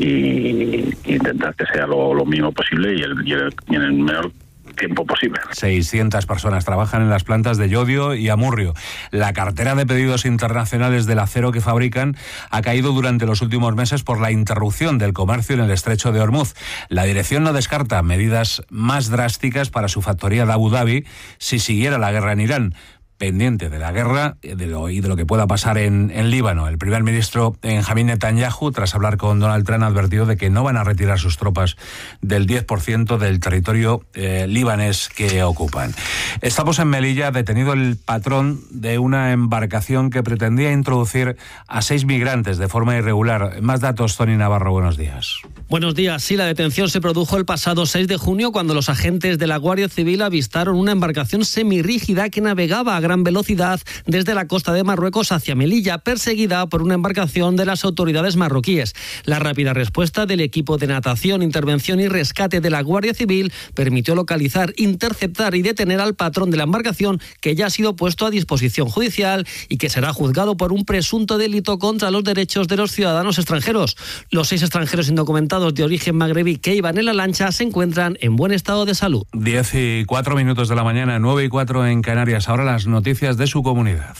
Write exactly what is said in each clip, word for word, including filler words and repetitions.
y intentar que sea lo, lo mínimo posible y, el, y, el, y en el menor tiempo posible. seiscientas personas trabajan en las plantas de Llodio y Amurrio. La cartera de pedidos internacionales del acero que fabrican ha caído durante los últimos meses por la interrupción del comercio en el estrecho de Hormuz. La dirección no descarta medidas más drásticas para su factoría de Abu Dhabi si siguiera la guerra en Irán. Pendiente de la guerra de lo, y de lo que pueda pasar en, en Líbano. El primer ministro Benjamín Netanyahu, tras hablar con Donald Trump, ha advertido de que no van a retirar sus tropas del diez por ciento del territorio eh, libanés que ocupan. Estamos en Melilla, detenido el patrón de una embarcación que pretendía introducir a seis migrantes de forma irregular. Más datos, Tony Navarro, buenos días. Buenos días. Sí, la detención se produjo el pasado seis de junio cuando los agentes de la Guardia Civil avistaron una embarcación semirrígida que navegaba a gran velocidad desde la costa de Marruecos hacia Melilla, perseguida por una embarcación de las autoridades marroquíes. La rápida respuesta del equipo de natación, intervención y rescate de la Guardia Civil permitió localizar, interceptar y detener al patrón de la embarcación, que ya ha sido puesto a disposición judicial y que será juzgado por un presunto delito contra los derechos de los ciudadanos extranjeros. Los seis extranjeros indocumentados de origen magrebí que iban en la lancha se encuentran en buen estado de salud. Diez y cuatro minutos de la mañana, nueve y cuatro en Canarias. Ahora las noticias de su comunidad.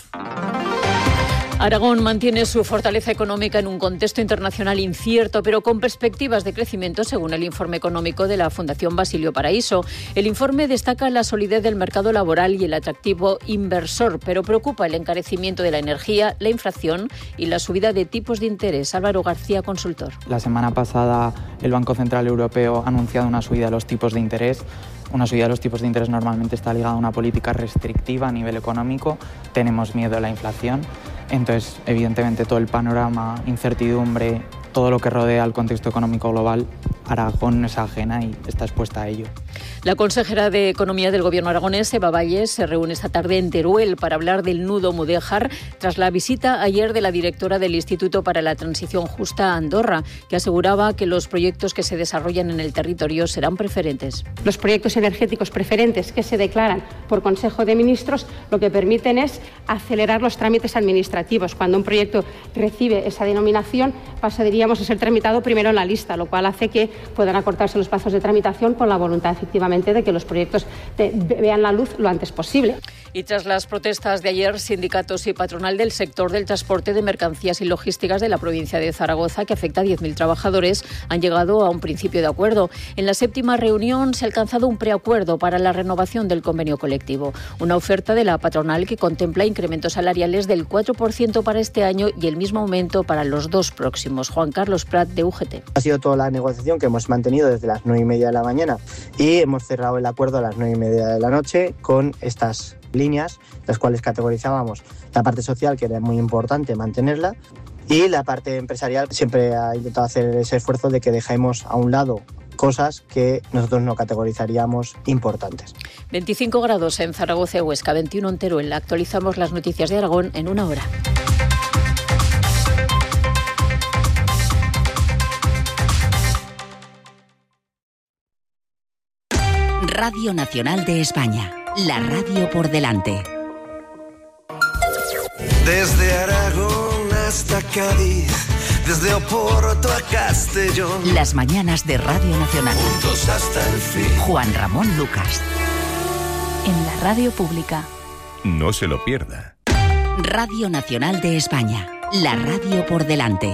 Aragón mantiene su fortaleza económica en un contexto internacional incierto, pero con perspectivas de crecimiento, según el informe económico de la Fundación Basilio Paraíso. El informe destaca la solidez del mercado laboral y el atractivo inversor, pero preocupa el encarecimiento de la energía, la inflación y la subida de tipos de interés. Álvaro García, consultor. La semana pasada el Banco Central Europeo ha anunciado una subida de los tipos de interés. Una subida de los tipos de interés normalmente está ligada a una política restrictiva a nivel económico. Tenemos miedo a la inflación. Entonces, evidentemente, todo el panorama, incertidumbre, todo lo que rodea al contexto económico global, Aragón es ajena y está expuesta a ello. La consejera de Economía del Gobierno aragonés, Eva Valles, se reúne esta tarde en Teruel para hablar del nudo Mudéjar tras la visita ayer de la directora del Instituto para la Transición Justa a Andorra, que aseguraba que los proyectos que se desarrollan en el territorio serán preferentes. Los proyectos energéticos preferentes que se declaran por Consejo de Ministros lo que permiten es acelerar los trámites administrativos. Cuando un proyecto recibe esa denominación, pasa, diríamos, a ser tramitado primero en la lista, lo cual hace que puedan acortarse los plazos de tramitación con la voluntad efectivamente de que los proyectos de, vean la luz lo antes posible. Y tras las protestas de ayer, sindicatos y patronal del sector del transporte de mercancías y logísticas de la provincia de Zaragoza, que afecta a diez mil trabajadores, han llegado a un principio de acuerdo. En la séptima reunión se ha alcanzado un preacuerdo para la renovación del convenio colectivo, una oferta de la patronal que contempla incrementos salariales del cuatro por ciento para este año y el mismo aumento para los dos próximos. Juan Carlos Prat, de U G T. Ha sido toda la negociación que hemos mantenido desde las nueve y media de la mañana y hemos cerrado el acuerdo a las nueve y media de la noche con estas líneas, las cuales categorizábamos la parte social, que era muy importante mantenerla, y la parte empresarial. Siempre ha intentado hacer ese esfuerzo de que dejemos a un lado cosas que nosotros no categorizaríamos importantes. veinticinco grados en Zaragoza y Huesca, veintiuno en Teruel. Actualizamos las noticias de Aragón en una hora. Radio Nacional de España, la radio por delante. Desde Aragón hasta Cádiz, desde Oporto a Castellón. Las mañanas de Radio Nacional. Juntos hasta el fin. Juan Ramón Lucas. En la radio pública. No se lo pierda. Radio Nacional de España, la radio por delante.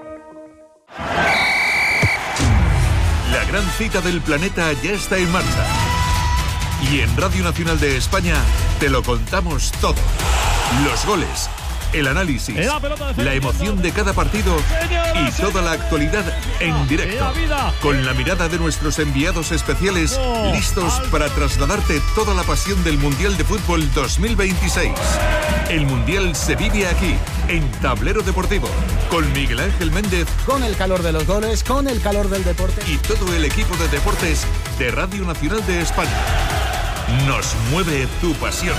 La gran cita del planeta ya está en marcha. Y en Radio Nacional de España te lo contamos todo. Los goles, el análisis, la emoción de cada partido y toda la actualidad en directo. Con la mirada de nuestros enviados especiales, listos para trasladarte toda la pasión del Mundial de Fútbol dos mil veintiséis. El Mundial se vive aquí, en Tablero Deportivo, con Miguel Ángel Méndez. Con el calor de los goles, con el calor del deporte. Y todo el equipo de deportes de Radio Nacional de España. Nos mueve tu pasión.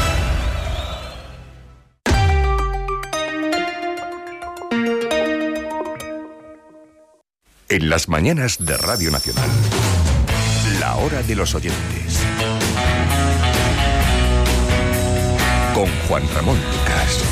En las mañanas de Radio Nacional, la hora de los oyentes. Con Juan Ramón Lucas.